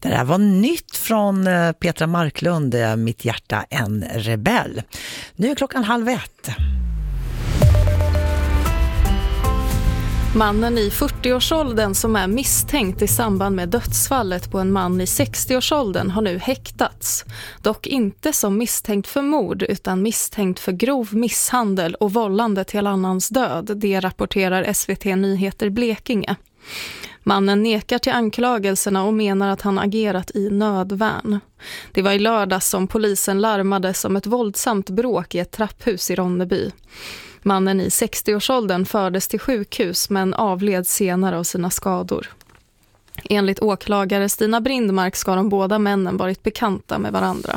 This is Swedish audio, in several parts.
Det där var nytt från Petra Marklund, Mitt hjärta en rebell. Nu är klockan 12:30. Mannen i 40-årsåldern som är misstänkt i samband med dödsfallet på en man i 60-årsåldern har nu häktats. Dock inte som misstänkt för mord utan misstänkt för grov misshandel och vållande till annans död. Det rapporterar SVT Nyheter Blekinge. Mannen nekar till anklagelserna och menar att han agerat i nödvärn. Det var i lördags som polisen larmade om ett våldsamt bråk i ett trapphus i Ronneby. Mannen i 60-årsåldern fördes till sjukhus men avled senare av sina skador. Enligt åklagare Stina Brindmark ska de båda männen varit bekanta med varandra.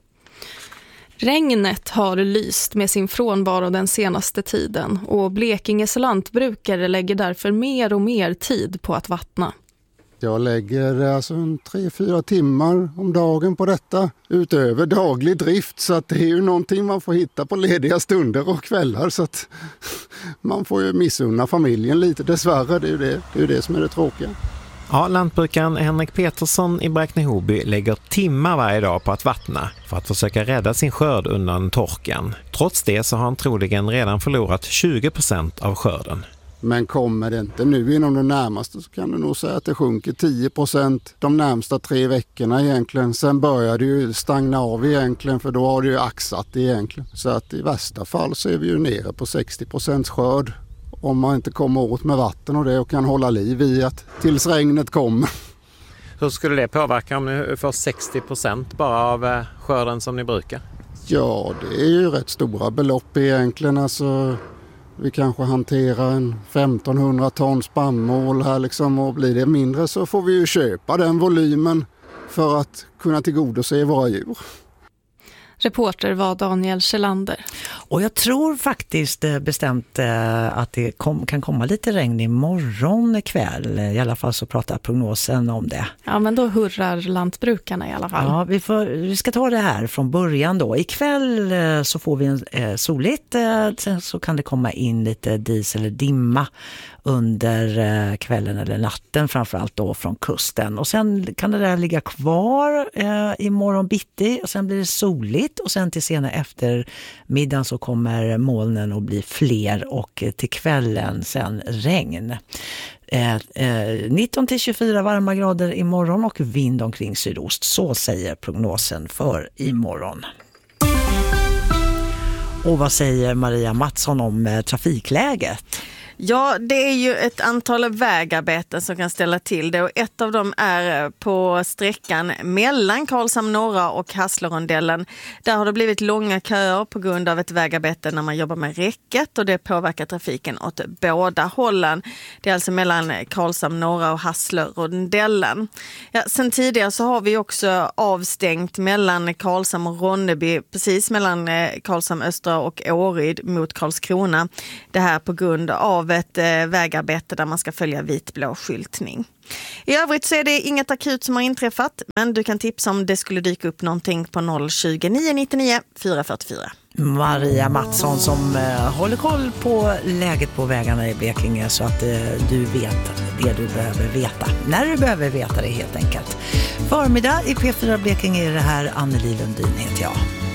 Regnet har lyst med sin frånvaro den senaste tiden och Blekinges lantbrukare lägger därför mer och mer tid på att vattna. Jag lägger alltså 3-4 timmar om dagen på detta utöver daglig drift, så att det är ju någonting man får hitta på lediga stunder och kvällar, så att man får ju missunna familjen lite, dessvärre. Det är ju det som är det tråkiga. Ja, lantbrukaren Henrik Petersson i Bräkne-Hoby lägger timmar varje dag på att vattna för att försöka rädda sin skörd undan torken. Trots det så har han troligen redan förlorat 20% av skörden. Men kommer det inte nu inom de närmaste så kan du nog säga att det sjunker 10% de närmsta 3 veckorna egentligen. Sen börjar det ju stagna av egentligen, för då har det ju axat egentligen. Så att i värsta fall så är vi ju nere på 60% skörd om man inte kommer åt med vatten och det och kan hålla liv i att tills regnet kommer. Hur skulle det påverka om ni får 60% bara av skörden som ni brukar? Ja, det är ju rätt stora belopp egentligen. Alltså, vi kanske hanterar en 1500 ton spannmål här liksom, och blir det mindre så får vi ju köpa den volymen för att kunna tillgodose våra djur. Reporter var Daniel Kjellander. Och jag tror faktiskt bestämt att det kan komma lite regn imorgon kväll. I alla fall så pratar prognosen om det. Ja, men då hurrar lantbrukarna i alla fall. Ja, vi ska ta det här från början då. Ikväll så får vi en soligt. Sen så kan det komma in lite dis eller dimma under kvällen eller natten, framförallt då från kusten. Och sen kan det där ligga kvar imorgon bitti och sen blir det soligt och sen till senare efter middagen så kommer molnen att bli fler och till kvällen sen regn. 19-24 varma grader imorgon och vind omkring sydost. Så säger prognosen för imorgon. Och vad säger Maria Mattsson om trafikläget? Ja, det är ju ett antal vägarbeten som kan ställa till det och ett av dem är på sträckan mellan Karlshamn norra och Hasslerondellen. Där har det blivit långa köer på grund av ett vägarbete när man jobbar med räcket och det påverkar trafiken åt båda hållen. Det är alltså mellan Karlshamn norra och Hasslerondellen. Ja, sen tidigare så har vi också avstängt mellan Karlshamn och Ronneby, precis mellan Karlshamn östra och Åryd mot Karlskrona. Det här på grund av ett vägarbete där man ska följa vitblå skyltning. I övrigt så är det inget akut som har inträffat, men du kan tipsa om det skulle dyka upp någonting på 020 999 444. Maria Mattsson som håller koll på läget på vägarna i Blekinge så att du vet det du behöver veta. När du behöver veta det helt enkelt. Förmiddag i P4 Blekinge är det här. Anneli Lundin heter jag.